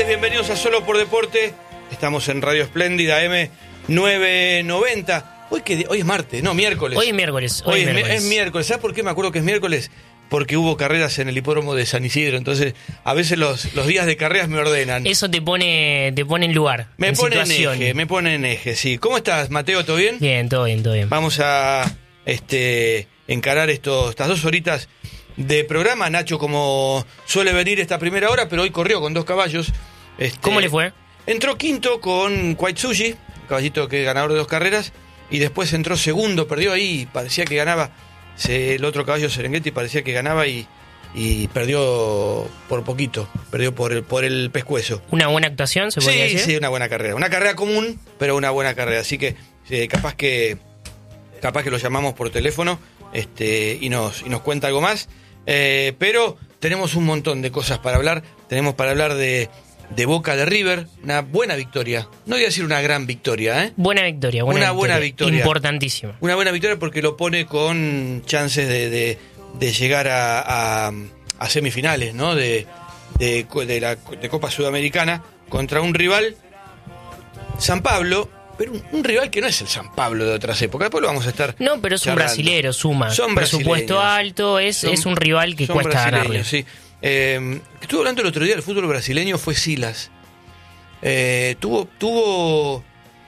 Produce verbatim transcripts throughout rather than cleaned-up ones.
tardes, bienvenidos a Solo por Deporte. Estamos en Radio Espléndida M novecientos noventa. Hoy, que, hoy es martes, no, miércoles. Hoy es miércoles. Hoy, Hoy es, es, miércoles. es miércoles. ¿Sabes por qué me acuerdo que es miércoles? Porque hubo carreras en el hipódromo de San Isidro. Entonces, a veces los, los días de carreras me ordenan. Eso te pone, te pone en lugar. Me en pone situación. en eje, me pone en eje, sí. ¿Cómo estás, Mateo? ¿Todo bien? Bien, todo bien, todo bien. Vamos a este, encarar estos, estas dos horitas de programa. Nacho, como suele venir esta primera hora, pero hoy corrió con dos caballos. Este, ¿Cómo le fue? Entró quinto con Quaitsuji, caballito que es ganador de dos carreras, y después entró segundo, perdió ahí, parecía que ganaba. Se, el otro caballo, Serengeti, parecía que ganaba y, y perdió por poquito, perdió por el, por el pescuezo. ¿Una buena actuación, se podría Sí, decir? sí, una buena carrera. Una carrera común, pero una buena carrera. Así que eh, capaz que capaz que lo llamamos por teléfono este, y, nos, y nos cuenta algo más. Eh, pero tenemos un montón de cosas para hablar. Tenemos para hablar de, de Boca de River, una buena victoria. No voy a decir una gran victoria, ¿eh? Buena victoria, buena Una victoria. buena victoria. Importantísima. Una buena victoria porque lo pone con chances de, de, de llegar a, a, a semifinales, ¿no? De, de, de la de Copa Sudamericana contra un rival, San Pablo, pero un, un rival que no es el San Pablo de otras épocas. Después lo vamos a estar No, pero es un charlando. brasilero, suma. Son Presupuesto brasileños. alto, es, Son- es un rival que son cuesta brasileños, ganarle. sí. Eh, estuve hablando el otro día del fútbol brasileño, fue Silas. Eh, tuvo, tuvo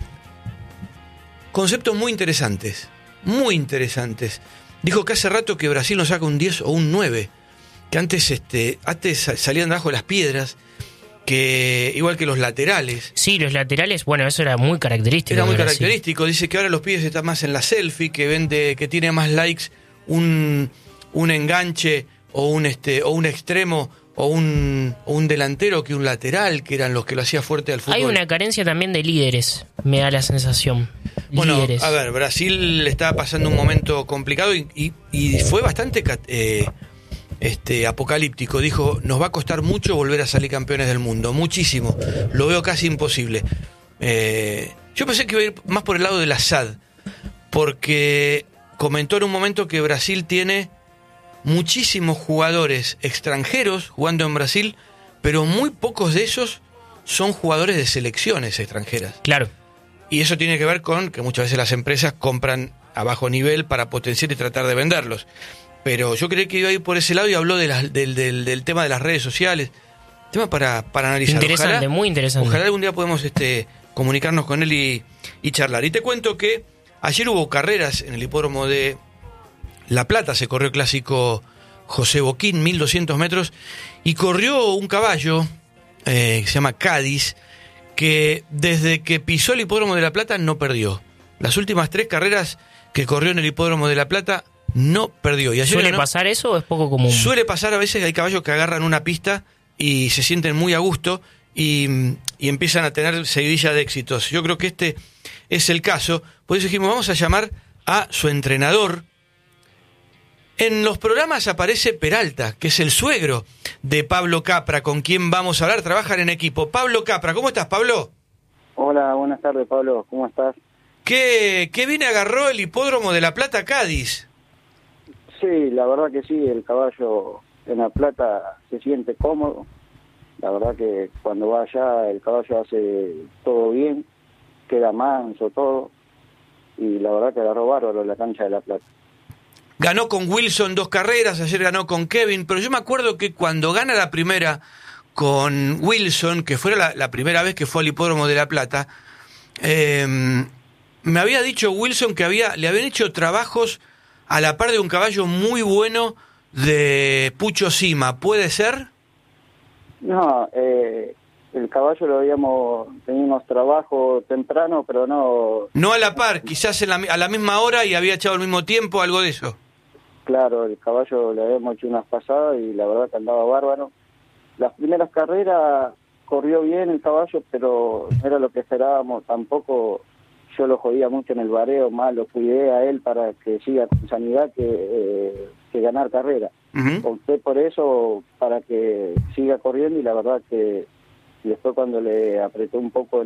conceptos muy interesantes, muy interesantes. Dijo que hace rato que Brasil no saca un diez o un nueve, que antes, este, antes salían debajo de las piedras, que igual que los laterales. Sí, los laterales, bueno, eso era muy característico. Era muy de Brasil. característico. Dice que ahora los pibes están más en la selfie, que vende, que tiene más likes un, un enganche o un este o un extremo o un, o un delantero que un lateral, que eran los que lo hacía fuerte al fútbol. Hay una carencia también de líderes, me da la sensación. Bueno, líderes. a ver, Brasil le estaba pasando un momento complicado y, y, y fue bastante cat- eh, este, apocalíptico. Dijo, nos va a costar mucho volver a salir campeones del mundo, muchísimo. Lo veo casi imposible. Eh, yo pensé que iba a ir más por el lado de la S A D, porque comentó en un momento que Brasil tiene muchísimos jugadores extranjeros jugando en Brasil, pero muy pocos de esos son jugadores de selecciones extranjeras. Claro. Y eso tiene que ver con que muchas veces las empresas compran a bajo nivel para potenciar y tratar de venderlos. Pero yo creí que iba a ir por ese lado y habló de las- del, del, del tema de las redes sociales. Tema para, para analizar. Interesante, Ojalá- muy interesante. Ojalá algún día podamos este, comunicarnos con él y, y charlar. Y te cuento que ayer hubo carreras en el hipódromo de La Plata, se corrió el clásico José Boquín, mil doscientos metros, y corrió un caballo eh, que se llama Cádiz, que desde que pisó el hipódromo de La Plata no perdió. Las últimas tres carreras que corrió en el hipódromo de La Plata no perdió. Y ayer ¿Suele ganó- pasar eso o es poco común? Suele pasar a veces que hay caballos que agarran una pista y se sienten muy a gusto y, y empiezan a tener seguidilla de éxitos. Yo creo que este es el caso. Por eso dijimos, vamos a llamar a su entrenador. En los programas aparece Peralta, que es el suegro de Pablo Capra, con quien vamos a hablar. Trabajan en equipo. Pablo Capra, ¿cómo estás, Pablo? Hola, buenas tardes, Pablo. ¿Cómo estás? ¿Qué, qué bien agarró el hipódromo de La Plata Cádiz? Sí, la verdad que sí, el caballo en La Plata se siente cómodo. La verdad que cuando va allá el caballo hace todo bien, queda manso todo. Y la verdad que agarró bárbaro la cancha de La Plata. Ganó con Wilson dos carreras, ayer ganó con Kevin, pero yo me acuerdo que cuando gana la primera con Wilson, que fue la, la primera vez que fue al hipódromo de La Plata, eh, me había dicho Wilson que había le habían hecho trabajos a la par de un caballo muy bueno de Pucho Sima, ¿puede ser? No, eh, el caballo lo habíamos tenido unos trabajos temprano, pero no, No a la par, quizás en la, a la misma hora y había echado al mismo tiempo, algo de eso. claro, el caballo le habíamos hecho unas pasadas y la verdad que andaba bárbaro. Las primeras carreras corrió bien el caballo, pero no era lo que esperábamos. Tampoco yo lo jodía mucho en el bareo, más lo cuidé a él para que siga con sanidad que, eh, que ganar carrera. Uh-huh. Opté por eso para que siga corriendo y la verdad que después cuando le apreté un poco